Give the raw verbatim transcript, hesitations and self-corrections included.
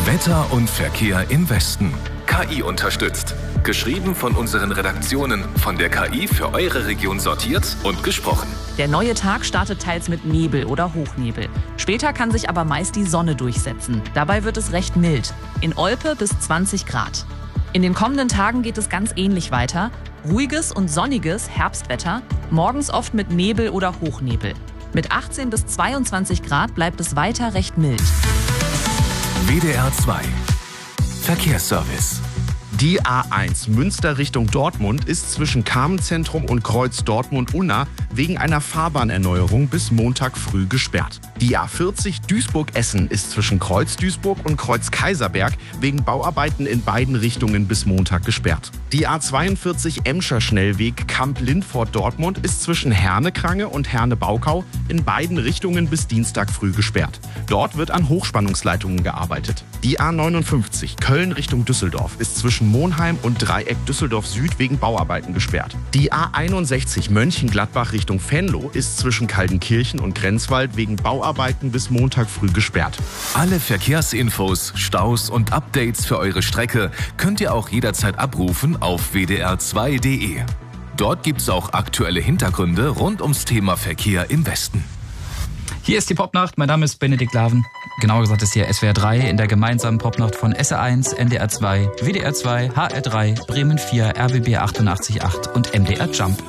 Wetter und Verkehr im Westen. K I unterstützt. Geschrieben von unseren Redaktionen, von der K I für eure Region sortiert und gesprochen. Der neue Tag startet teils mit Nebel oder Hochnebel. Später kann sich aber meist die Sonne durchsetzen. Dabei wird es recht mild. In Olpe bis zwanzig Grad. In den kommenden Tagen geht es ganz ähnlich weiter. Ruhiges und sonniges Herbstwetter, morgens oft mit Nebel oder Hochnebel. Mit achtzehn bis zweiundzwanzig Grad bleibt es weiter recht mild. W D R zwei Verkehrsservice. Die A eins Münster Richtung Dortmund ist zwischen Carmenzentrum und Kreuz Dortmund-Unna wegen einer Fahrbahnerneuerung bis Montag früh gesperrt. Die A vierzig Duisburg-Essen ist zwischen Kreuz Duisburg und Kreuz Kaiserberg wegen Bauarbeiten in beiden Richtungen bis Montag gesperrt. Die A zweiundvierzig Emscher Schnellweg Kamp-Lindfort-Dortmund ist zwischen Herne-Krange und Herne-Baukau in beiden Richtungen bis Dienstag früh gesperrt. Dort wird an Hochspannungsleitungen gearbeitet. Die A neunundfünfzig Köln Richtung Düsseldorf ist zwischen Monheim und Dreieck Düsseldorf Süd wegen Bauarbeiten gesperrt. Die A einundsechzig Mönchengladbach Richtung Venlo ist zwischen Kaltenkirchen und Grenzwald wegen Bauarbeiten bis Montag früh gesperrt. Alle Verkehrsinfos, Staus und Updates für eure Strecke könnt ihr auch jederzeit abrufen auf w d r zwei punkt d e. Dort gibt's auch aktuelle Hintergründe rund ums Thema Verkehr im Westen. Hier ist die Popnacht, mein Name ist Benedikt Laven. Genauer gesagt ist hier S W R drei in der gemeinsamen Popnacht von S R eins, N D R zwei, W D R zwei, H R drei, Bremen vier, R B B achtundachtzig Komma acht und M D R Jump.